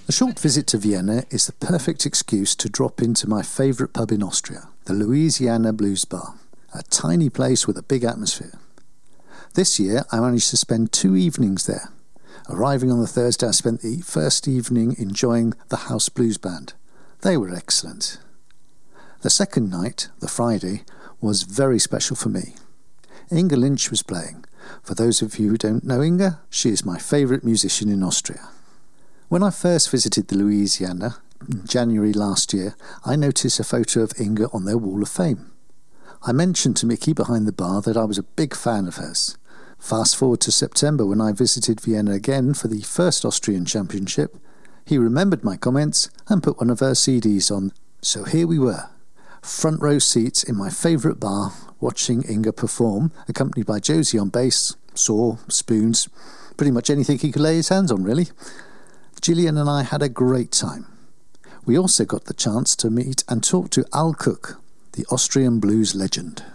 A short visit to Vienna is the perfect excuse to drop into my favourite pub in Austria, the Louisiana Blues Bar, a tiny place with a big atmosphere. This year I managed to spend 2 evenings there. Arriving on the Thursday, I spent the first evening enjoying the house blues band. They were excellent. The second night, the Friday, was very special for me. Inga Lynch was playing. For those of you who don't know Inga, she is my favourite musician in Austria. When I first visited the Louisiana in January last year, I noticed a photo of Inga on their wall of fame. I mentioned to Mickey behind the bar that I was a big fan of hers. Fast forward to September when I visited Vienna again for the first Austrian Championship. He remembered my comments and put one of her CDs on. So here we were, front row seats in my favourite bar, watching Inga perform, accompanied by Josie on bass, saw, spoons, pretty much anything he could lay his hands on, really. Gillian and I had a great time. We also got the chance to meet and talk to Al Cook, the Austrian blues legend.